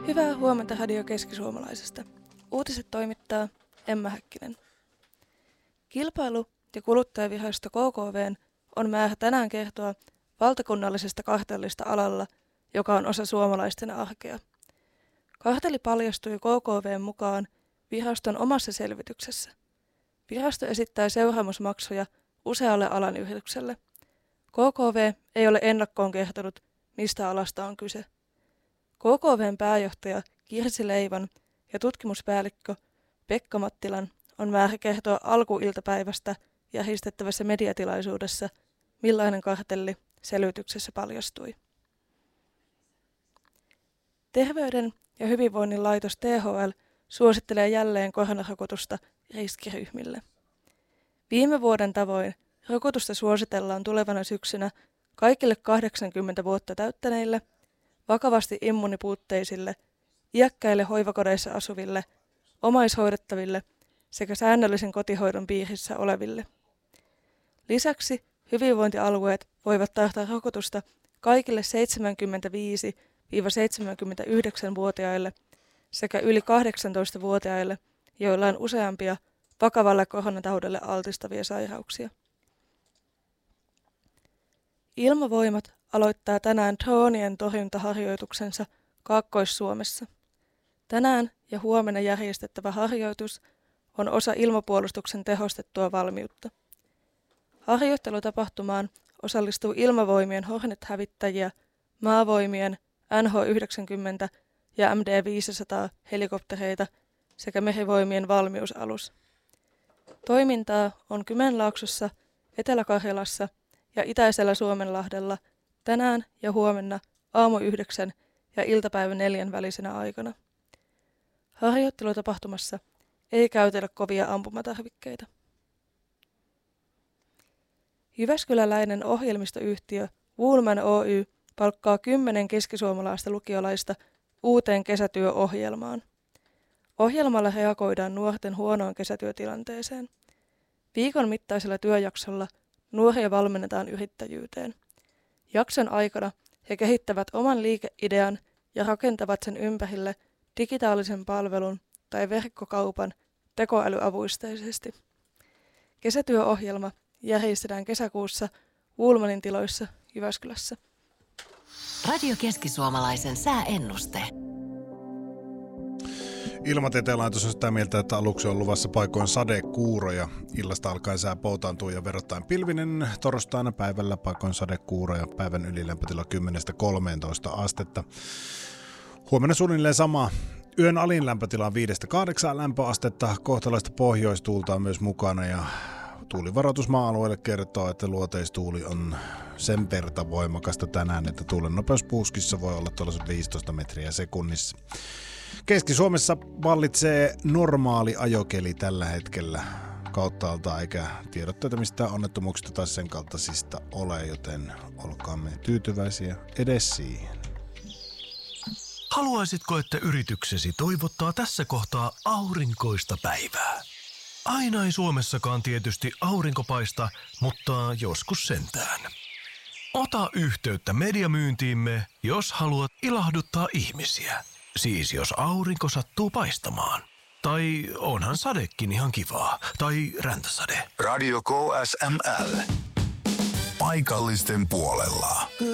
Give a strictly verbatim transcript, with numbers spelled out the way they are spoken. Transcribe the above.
Hyvää huomenta Radio Keski-Suomalaisesta. Uutiset toimittaa Emma Häkkinen. Kilpailu- ja kuluttajavirasto K K V:n on määrä tänään kertoa valtakunnallisesta kartellista alalla, joka on osa suomalaisten arkea. Kartelli paljastui K K V:n mukaan viraston omassa selvityksessä. Virasto esittää seuraamusmaksuja usealle alan yritykselle. K K V ei ole ennakkoon kertonut, mistä alasta on kyse. K K V:n pääjohtaja Kirsi Leivan ja tutkimuspäällikkö Pekka Mattilan on määrä kertoa alkuiltapäivästä järjestettävässä mediatilaisuudessa, millainen kartelli selvityksessä paljastui. Terveyden ja hyvinvoinnin laitos T H L suosittelee jälleen koronarokotusta riskiryhmille. Viime vuoden tavoin rokotusta suositellaan tulevana syksynä kaikille kahdeksankymmentä vuotta täyttäneille, vakavasti immunipuutteisille, iäkkäille hoivakodeissa asuville, omaishoidettaville sekä säännöllisen kotihoidon piirissä oleville. Lisäksi hyvinvointialueet voivat tarjota rokotusta kaikille seitsemänkymmentäviisi–seitsemänkymmentäyhdeksän-vuotiaille sekä yli kahdeksantoista-vuotiaille, joilla on useampia vakavalle koronataudelle altistavia sairauksia. Ilmavoimat aloittaa tänään droonien torjuntaharjoituksensa Kaakkois-Suomessa. Tänään ja huomenna järjestettävä harjoitus on osa ilmapuolustuksen tehostettua valmiutta. Harjoittelutapahtumaan osallistuu Ilmavoimien Hornet-hävittäjiä, Maavoimien N H yhdeksänkymmentä ja M D viisisataa helikoptereita sekä Merivoimien valmiusalus. Toimintaa on Kymenlaaksossa, Etelä-Karjalassa ja Itäisellä Suomenlahdella tänään ja huomenna aamu yhdeksän ja iltapäivän neljän välisenä aikana. Harjoittelutapahtumassa ei käytetä kovia ampumatarvikkeita. Jyväskyläläinen ohjelmistoyhtiö Woolman Oy palkkaa kymmenen keskisuomalaista lukiolaista uuteen kesätyöohjelmaan. Ohjelmalla reagoidaan nuorten huonoon kesätyötilanteeseen. Viikon mittaisella työjaksolla nuoria valmennetaan yrittäjyyteen. Jakson aikana he kehittävät oman liikeidean ja rakentavat sen ympärille digitaalisen palvelun tai verkkokaupan tekoälyavusteisesti. Kesätyöohjelma järjestetään kesäkuussa Woolmanin tiloissa Jyväskylässä. Radio Keski-Suomalaisen sääennuste. Ilmatieteen laitos on sitä mieltä, että aluksi on luvassa paikoin sadekuuroja. Illasta alkaen sää poutaantuu ja verrattain pilvinen. Torstaina päivällä paikoin sadekuuroja. Päivän ylilämpötila kymmenestä kolmeentoista astetta. Huomenna suunnilleen sama. Yön alin lämpötila on viidestä kahdeksaan lämpöastetta. Kohtalaista pohjoistuulta on myös mukana ja tuulivaroitus maa-alueelle kertoo, että luoteistuuli on sen verta voimakasta tänään, että tuulen nopeus puuskissa voi olla tuollaiset viisitoista metriä sekunnissa. Keski-Suomessa vallitsee normaali ajokeli tällä hetkellä kauttaaltaan, eikä tiedotteita mistään onnettomuuksista tai sen kaltaisista ole, joten olkaamme tyytyväisiä edes siihen. Haluaisitko, että yrityksesi toivottaa tässä kohtaa aurinkoista päivää? Aina ei Suomessakaan tietysti aurinko paista, mutta joskus sentään. Ota yhteyttä mediamyyntiimme, jos haluat ilahduttaa ihmisiä. Siis jos aurinko sattuu paistamaan. Tai onhan sadekin ihan kivaa. Tai räntäsade. Radio K S M L. Paikallisten puolella.